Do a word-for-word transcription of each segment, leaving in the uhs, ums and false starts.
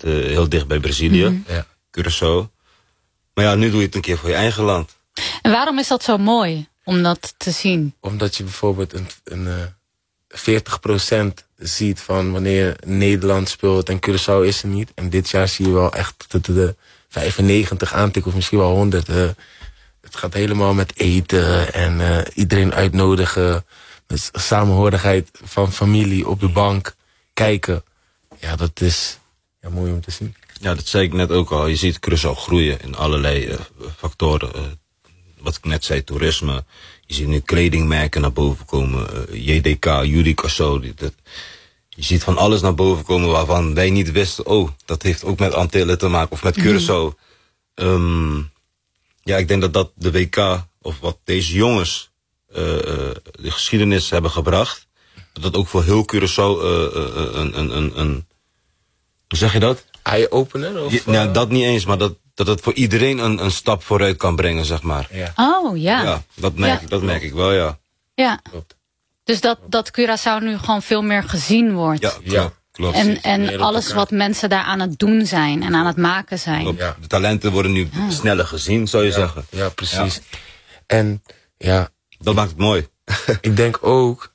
uh, heel dicht bij Brazilië, Mm-hmm. Ja. Curaçao. Maar ja, nu doe je het een keer voor je eigen land. En waarom is dat zo mooi, om dat te zien? Omdat je bijvoorbeeld een, een uh, veertig procent ziet van wanneer Nederland speelt en Curaçao is er niet. En dit jaar zie je wel echt de, de vijfennegentig aantikken of misschien wel honderd. Uh, het gaat helemaal met eten en uh, iedereen uitnodigen. Met samenhorigheid van familie op de bank. Kijken. Ja, dat is ja, mooi om te zien. Ja, dat zei ik net ook al. Je ziet Curaçao groeien in allerlei uh, factoren. Uh, wat ik net zei, toerisme. Je ziet nu kledingmerken naar boven komen. Uh, J D K, Unicasso. Dat, je ziet van alles naar boven komen waarvan wij niet wisten. Oh, dat heeft ook met Antillen te maken. Of met Curaçao. Um, ja, ik denk dat dat de W K, of wat deze jongens uh, uh, de geschiedenis hebben gebracht. Dat dat ook voor heel Curaçao uh, uh, een, een, een, een... Hoe zeg je dat? Eye-opener? Of, Ja, uh... nou, dat niet eens, maar dat, dat het voor iedereen een, een stap vooruit kan brengen, zeg maar. Ja. Oh, ja. Ja, dat merk, Ja. Ik, dat merk ik wel, ja. Ja. Klopt. Dus dat, dat Curaçao nu gewoon veel meer gezien wordt. Ja, klopt. Ja. klopt. En, meer en op alles elkaar. wat mensen daar aan het doen zijn en aan het maken zijn. Klopt. Ja. De talenten worden nu sneller gezien, zou je Ja, zeggen. ja, precies. En ja, Dat maakt het mooi. ik denk ook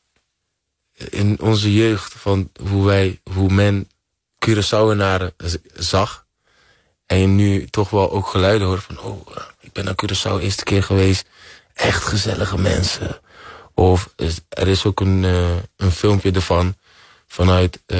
in onze jeugd van hoe wij, hoe men Curaçaoenaren z- zag. En je nu toch wel ook geluiden hoort van, oh, ik ben naar Curaçao eerste keer geweest. Echt gezellige mensen. Of er is ook een, uh, een filmpje ervan, vanuit uh,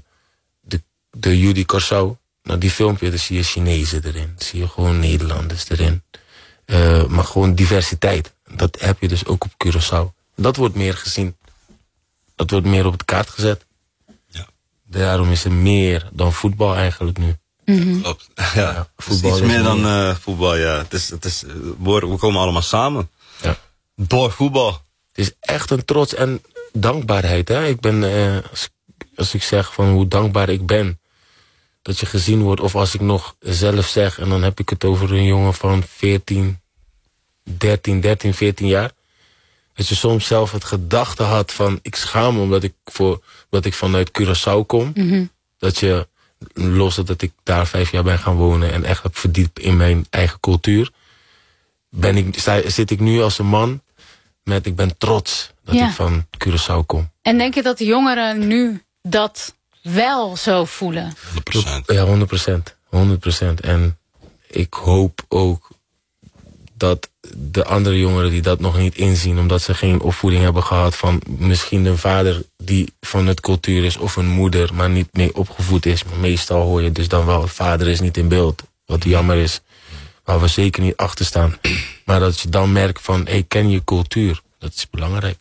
de, de Judy Curaçao. Nou, die filmpje, daar zie je Chinezen erin. Zie je gewoon Nederlanders erin. Uh, maar gewoon diversiteit. Dat heb je dus ook op Curaçao. Dat wordt meer gezien. Dat wordt meer op de kaart gezet. Ja. Daarom is er meer dan voetbal eigenlijk nu. Mm-hmm. Klopt. Ja, het is voetbal iets is meer meer. dan uh, voetbal, ja. Het is, het is, uh, we we komen allemaal samen. Ja. Door voetbal. Het is echt een trots en dankbaarheid. Hè? Ik ben, uh, als, als ik zeg van hoe dankbaar ik ben, dat je gezien wordt. Of als ik nog zelf zeg, en dan heb ik het over een jongen van veertien, dertien, dertien, veertien jaar. Dat je soms zelf het gedachte had van, ik schaam me omdat ik, voor, dat ik vanuit Curaçao kom. Mm-hmm. Dat je, los dat ik daar vijf jaar ben gaan wonen en echt heb verdiept in mijn eigen cultuur. Ben ik, sta, zit ik nu als een man met, ik ben trots dat Ja. ik van Curaçao kom. En denk je dat de jongeren nu dat wel zo voelen? honderd procent. Ja, honderd procent. honderd procent. En ik hoop ook dat de andere jongeren die dat nog niet inzien, omdat ze geen opvoeding hebben gehad van misschien een vader die van het cultuur is, of een moeder, maar niet mee opgevoed is. Maar meestal hoor je dus dan wel, vader is niet in beeld. Wat jammer is. Waar we zeker niet achter staan. Maar dat je dan merkt van, hey, ken je cultuur. Dat is belangrijk.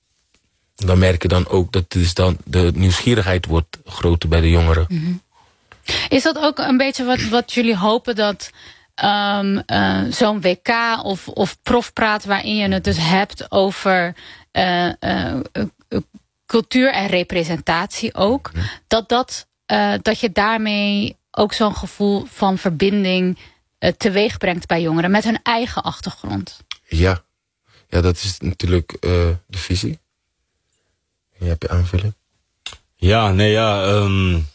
Dan merk je dan ook dat dus dan de nieuwsgierigheid wordt groter bij de jongeren. Mm-hmm. Is dat ook een beetje wat, wat jullie hopen dat um, uh, zo'n W K of, of profpraat waarin je het dus hebt over uh, uh, uh, cultuur en representatie ook, mm-hmm. dat, dat, uh, dat je daarmee ook zo'n gevoel van verbinding uh, teweeg brengt bij jongeren met hun eigen achtergrond? Ja, ja, dat is natuurlijk uh, de visie. Je hebt je aanvulling? Ja, nee, ja. Um...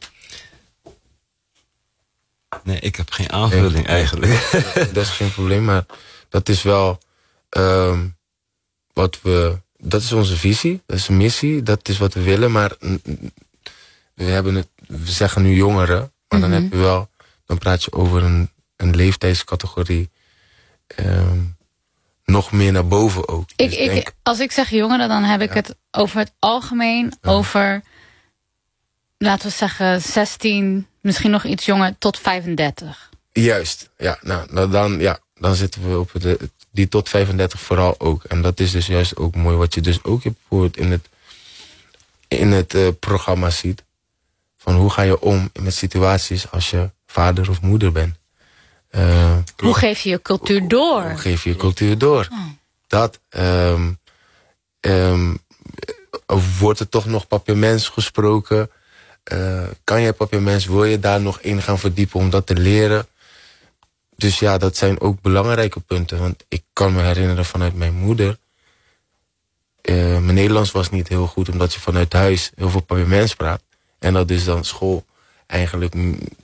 Nee, ik heb geen aanvulling nee, eigenlijk. Dat is geen probleem, maar dat is wel um, wat we... Dat is onze visie, dat is een missie, dat is wat we willen. Maar we, hebben het, we zeggen nu jongeren, maar dan mm-hmm. heb je wel... Dan praat je over een, een leeftijdscategorie... Um, nog meer naar boven ook. Ik, dus ik, denk, als ik zeg jongeren, dan heb ik ja. het over het algemeen... Ja. over, laten we zeggen, zestien, misschien nog iets jonger, tot vijfendertig. Juist, ja. Nou, dan, ja, dan zitten we op de, die tot vijfendertig vooral ook. En dat is dus juist ook mooi wat je dus ook bijvoorbeeld in het, in het uh, programma ziet. Van hoe ga je om met situaties als je vader of moeder bent. Uh, hoe geef je je cultuur door? Hoe, hoe geef je je cultuur door? Oh. Dat. Um, um, wordt er toch nog papiaments gesproken? Uh, kan je papiaments? Wil je daar nog in gaan verdiepen om dat te leren? Dus ja, dat zijn ook belangrijke punten. Want ik kan me herinneren vanuit mijn moeder. Uh, mijn Nederlands was niet heel goed, omdat je vanuit huis heel veel papiaments praat. En dat is dan school eigenlijk